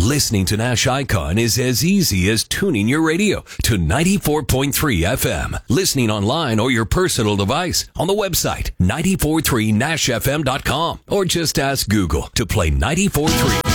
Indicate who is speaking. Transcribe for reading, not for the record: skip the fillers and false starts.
Speaker 1: Listening to Nash Icon is as easy as tuning your radio to 94.3 FM. Listening online or your personal device on the website 943nashfm.com, or just ask Google to play 94.3.